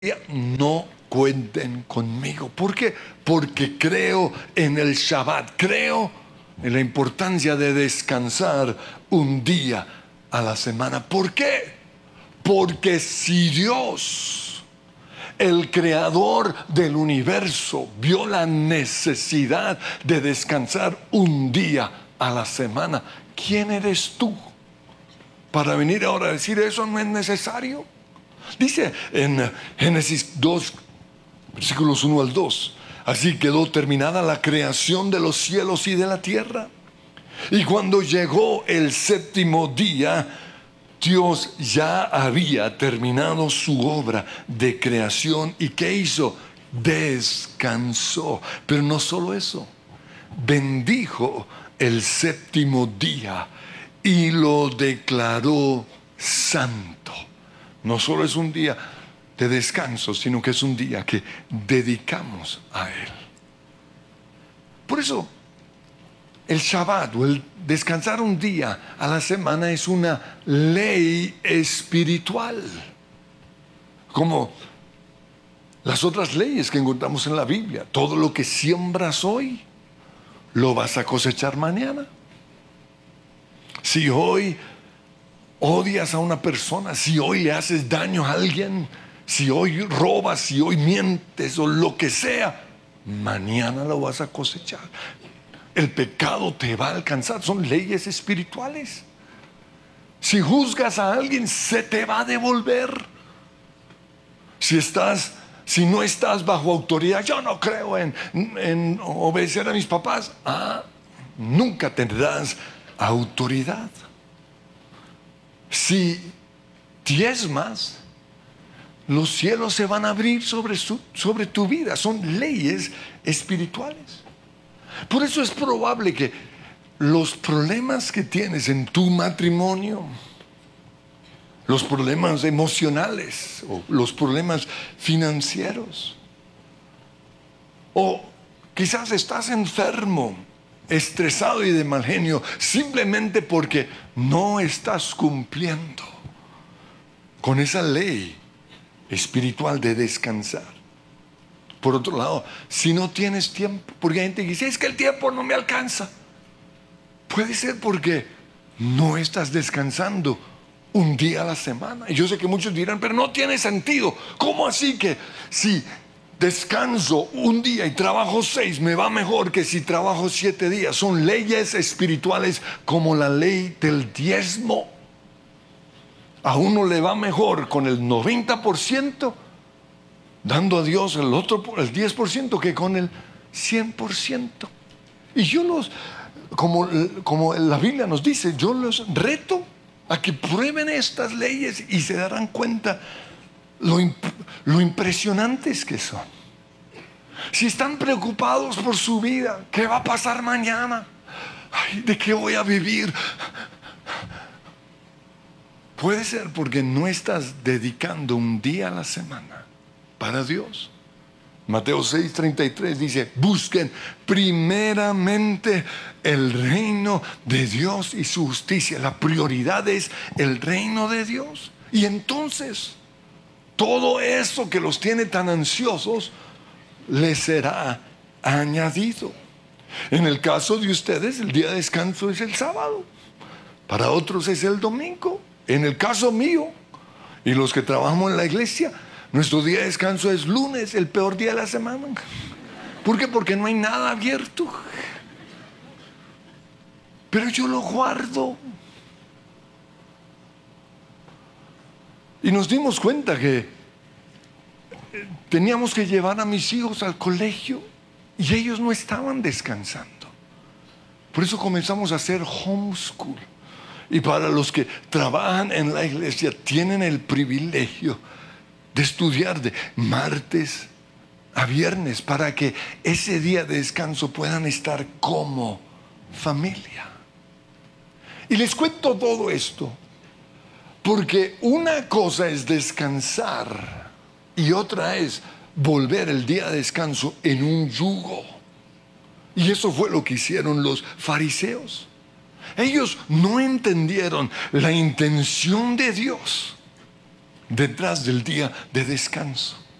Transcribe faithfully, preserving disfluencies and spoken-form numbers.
No cuenten conmigo. ¿Por qué? Porque creo en el Shabbat, creo en la importancia de descansar un día a la semana. ¿Por qué? Porque si Dios, el creador del universo, vio la necesidad de descansar un día a la semana, ¿quién eres tú para venir ahora a decir eso no es necesario? Dice en Génesis dos, versículos uno al dos: así quedó terminada la creación de los cielos y de la tierra. Y cuando llegó el séptimo día, Dios ya había terminado su obra de creación. ¿Y qué hizo? Descansó. Pero no solo eso, bendijo el séptimo día y lo declaró santo. No solo es un día de descanso, sino que es un día que dedicamos a Él. Por eso, el Shabbat o el descansar un día a la semana es una ley espiritual, como las otras leyes que encontramos en la Biblia. Todo lo que siembras hoy, lo vas a cosechar mañana. Si hoy odias a una persona, si hoy le haces daño a alguien, si hoy robas, si hoy mientes o lo que sea, mañana lo vas a cosechar. El pecado te va a alcanzar. Son leyes espirituales. Si juzgas a alguien, se te va a devolver. Si estás, si no estás bajo autoridad, yo no creo en, en obedecer a mis papás. Ah, nunca tendrás autoridad. Si diezmas, los cielos se van a abrir sobre, su, sobre tu vida. Son leyes espirituales. Por eso es probable que los problemas que tienes en tu matrimonio, los problemas emocionales o los problemas financieros, o quizás estás enfermo, estresado y de mal genio, simplemente porque no estás cumpliendo con esa ley espiritual de descansar. Por otro lado, si no tienes tiempo, porque hay gente que dice, es que el tiempo no me alcanza. Puede ser porque no estás descansando un día a la semana. Y yo sé que muchos dirán, pero no tiene sentido. ¿Cómo así que si descanso un día y trabajo seis, me va mejor que si trabajo siete días? Son leyes espirituales como la ley del diezmo. A uno le va mejor con el noventa por ciento, dando a Dios el otro, el diez por ciento, que con el cien por ciento. Y yo los, como, como la Biblia nos dice, yo los reto a que prueben estas leyes y se darán cuenta lo, lo impresionantes que son. Si están preocupados por su vida, ¿qué va a pasar mañana? Ay, ¿de qué voy a vivir? Puede ser porque no estás dedicando un día a la semana para Dios. Mateo seis, treinta y tres dice, busquen primeramente el reino de Dios y su justicia. La prioridad es el reino de Dios. Y entonces, todo eso que los tiene tan ansiosos, les será añadido. En el caso de ustedes, el día de descanso es el sábado. Para otros es el domingo. En el caso mío, y los que trabajamos en la iglesia, nuestro día de descanso es lunes, el peor día de la semana. ¿Por qué? Porque no hay nada abierto. Pero yo lo guardo. Y nos dimos cuenta que teníamos que llevar a mis hijos al colegio y ellos no estaban descansando. Por eso comenzamos a hacer homeschool. Y para los que trabajan en la iglesia, tienen el privilegio de estudiar de martes a viernes para que ese día de descanso puedan estar como familia. Y les cuento todo esto porque una cosa es descansar y otra es volver el día de descanso en un yugo. Y eso fue lo que hicieron los fariseos. Ellos no entendieron la intención de Dios detrás del día de descanso.